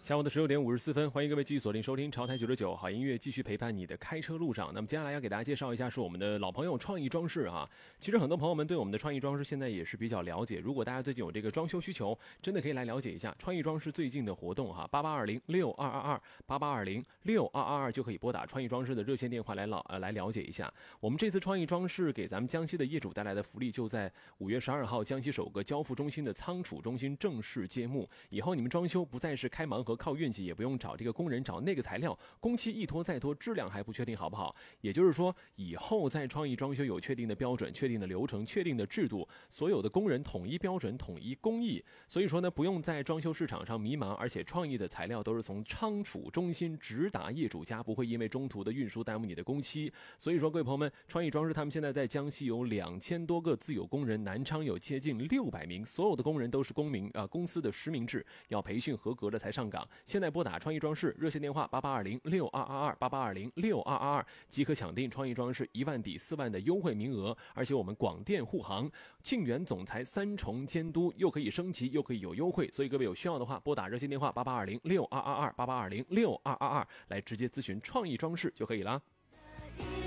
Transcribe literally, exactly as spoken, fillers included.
下午的十六点五十四分，欢迎各位继续锁定收听潮台九十九，好音乐继续陪伴你的开车路上。那么接下来要给大家介绍一下是我们的老朋友创意装饰啊。其实很多朋友们对我们的创意装饰现在也是比较了解，如果大家最近有这个装修需求，真的可以来了解一下创意装饰最近的活动哈，八八二零六二二二八八二零六二二二就可以拨打创意装饰的热线电话来老呃来了解一下。我们这次创意装饰给咱们江西的业主带来的福利，就在五月十二号江西首个交付中心的仓储中心正式揭幕。以后你们装修不再是开盲盒靠运气，也不用找这个工人找那个材料，工期一拖再拖，质量还不确定好不好？也就是说，以后在创意装修有确定的标准、确定的流程、确定的制度，所有的工人统一标准、统一工艺。所以说呢，不用在装修市场上迷茫，而且创意的材料都是从仓储中心直达业主家，不会因为中途的运输耽误你的工期。所以说，各位朋友们，创意装饰他们现在在江西有两千多个自有工人，南昌有接近六百名，所有的工人都是公民啊、呃，公司的实名制，要培训合格的才上岗。现在拨打创意装饰热线电话八八二零六二二二八八二零六二二二即可抢定创意装饰一万抵四万的优惠名额，而且我们广电护航、庆元总裁三重监督，又可以升级又可以有优惠，所以各位有需要的话，拨打热线电话八八二零六二二二八八二零六二二二来直接咨询创意装饰就可以了。